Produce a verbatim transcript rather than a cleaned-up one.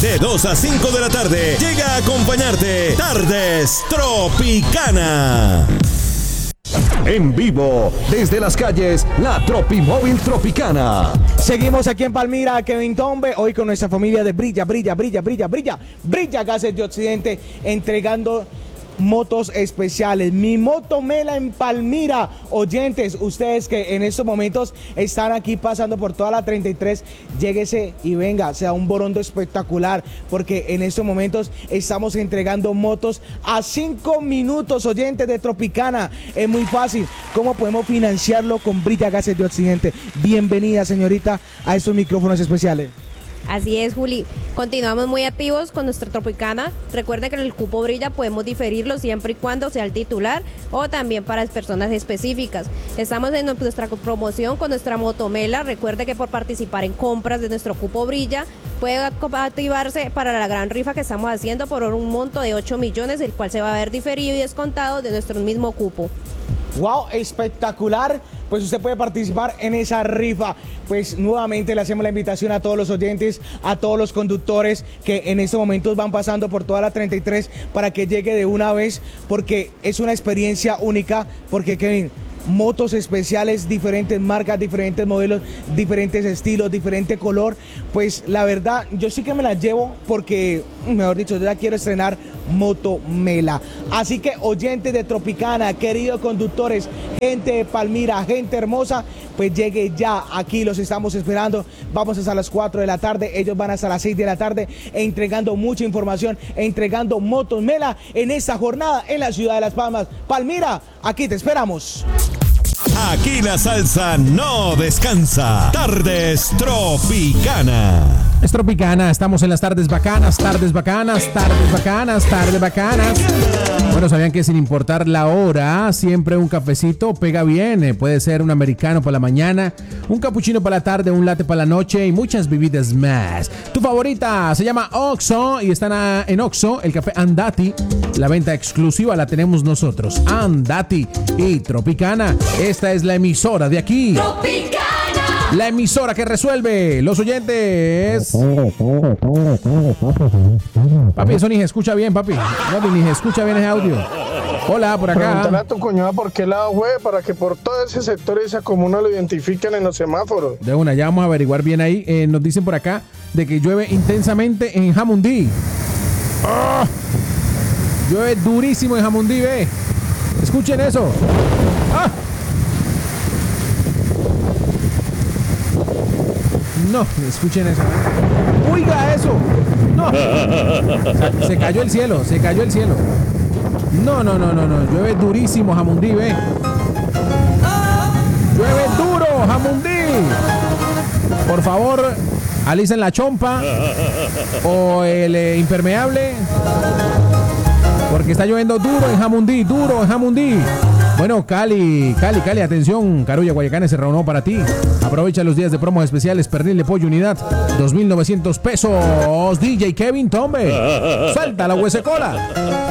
De dos a cinco de la tarde, llega a acompañarte Tardes Tropicana. En vivo, desde las calles, la Tropimóvil Tropicana. Seguimos aquí en Palmira, Kevin Tombe, hoy con nuestra familia de Brilla, Brilla, Brilla, Brilla, Brilla, Brilla Gases de Occidente, entregando motos especiales. Mi moto Mela en Palmira. Oyentes, ustedes que en estos momentos están aquí pasando por toda la treinta y tres, lléguese y venga, sea un borondo espectacular, porque en estos momentos estamos entregando motos a cinco minutos, oyentes de Tropicana. Es muy fácil. ¿Cómo podemos financiarlo? Con Brilla Gases de Occidente. Bienvenida, señorita, a estos micrófonos especiales. Así es, Juli. Continuamos muy activos con nuestra Tropicana. Recuerden que en el cupo Brilla podemos diferirlo siempre y cuando sea el titular o también para las personas específicas. Estamos en nuestra promoción con nuestra Motomela. Recuerde que por participar en compras de nuestro cupo Brilla puede activarse para la gran rifa que estamos haciendo por un monto de ocho millones, el cual se va a ver diferido y descontado de nuestro mismo cupo. ¡Wow! Espectacular. Pues usted puede participar en esa rifa. Pues nuevamente le hacemos la invitación a todos los oyentes, a todos los conductores que en estos momentos van pasando por toda la treinta y tres para que llegue de una vez, porque es una experiencia única, porque Kevin, motos especiales, diferentes marcas, diferentes modelos, diferentes estilos, diferente color. Pues la verdad, yo sí que me las llevo porque, mejor dicho, yo ya quiero estrenar Moto Mela. Así que, oyentes de Tropicana, queridos conductores, gente de Palmira, gente hermosa, pues llegue ya aquí, los estamos esperando. Vamos hasta las cuatro de la tarde, ellos van hasta las seis de la tarde, entregando mucha información, entregando Motos Mela en esta jornada en la ciudad de Las Palmas. Palmira, aquí te esperamos. Aquí la salsa no descansa. Tardes Tropicana. Es Tropicana, estamos en las tardes bacanas, tardes bacanas, tardes bacanas, tardes bacanas. Bueno, sabían que sin importar la hora, siempre un cafecito pega bien. Eh, puede ser un americano para la mañana, un capuchino para la tarde, un latte para la noche y muchas bebidas más. Tu favorita se llama Oxxo y están a, en Oxxo, el café Andati. La venta exclusiva la tenemos nosotros, Andati y Tropicana. Esta es la emisora de aquí. Tropicana. La emisora que resuelve. Los oyentes. Papi, eso ni se escucha bien, papi. No, ni se escucha bien ese audio. Hola, por acá. Pregúntale a tu cuñada por qué lado fue, para que por todo ese sector y esa comuna lo identifiquen en los semáforos. De una, ya vamos a averiguar bien ahí. Eh, nos dicen por acá de que llueve intensamente en Jamundí. ¡Oh! Llueve durísimo en Jamundí, ve. Escuchen eso. ¡Ah! No, escuchen eso. Oiga eso. No. Se, se cayó el cielo, se cayó el cielo. No, no, no, no, no. Llueve durísimo, Jamundí, ve. Llueve duro, Jamundí. Por favor, alisen la chompa o el eh, impermeable, porque está lloviendo duro en Jamundí, duro en Jamundí. Bueno, Cali, Cali, Cali, atención, Carulla, Guayacán, ese reunió para ti. Aprovecha los días de promos especiales, pernil de pollo unidad, dos mil novecientos pesos. D J Kevin Tombe, suelta la huesecola.